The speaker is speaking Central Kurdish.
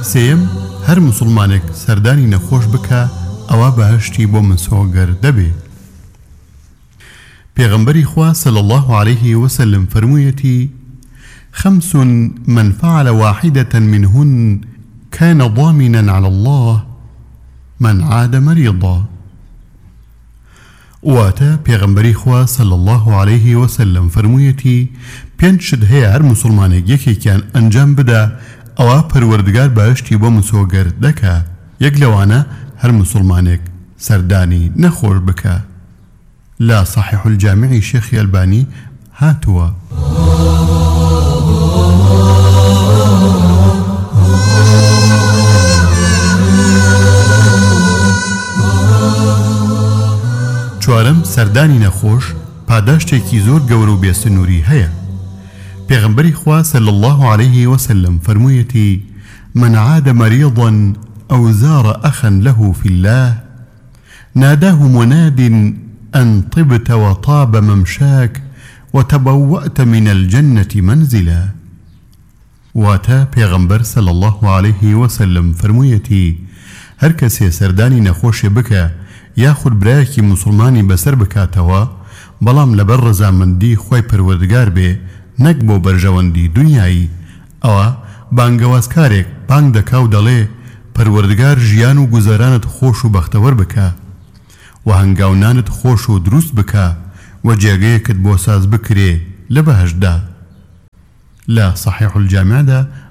سيم هر مسلمانك سرداني نخوش بكا أوا بهشتي بو من سوغر دبي. پیغمبری خوا صلى الله عليه وسلم فرمويتي: 5 من فعل واحدة منهن كان ضامنا على الله من عاد مريضا. واتا پیغمبری خوا صلى الله عليه وسلم فرمويتي: 5 شد هي هر مسلمانك يكي كان انجام بدا أوا پروردگار بهشتي بو من سوغر دكا. يقلوانا هر مسلمانك سرداني نخوش بكا. لا صحيح الجامع شيخ الباني هاتوا. چوارم سردانی نخوش پاداشتێکی زۆر گەورە و بێسنووری هەیە. پێغەمبەری خوا صلى الله عليه وسلم فرموویەتی: من عاد مريضا أو زار أخا له في الله ناداه مناد أن طبت وطاب ممشاك وتبوأت من الجنة منزلا. واتا پیغمبر صلى الله عليه وسلم فرموویەتی: هەر کەسێ سەردانی نەخۆشێ بکە یاخود برایەکی مسلمانی بەسەر بکاتەوە بەڵام لەبەر ڕەزامەندی خۆی پەروەردگار بێ نەک بۆ بەرژەوەندی دنیایی، ئەوە بانگەوازکارێک بانگ دەکا و دەڵێ پەروەردگار ژیان و گوزەرانت خۆش و بەختەوەر بکە و هەنگاونانت خۆش و دروست بکە و جێگەیەکت بۆ ساز بکرێ لە بەهەشتدا. لا صحيح الجامع دا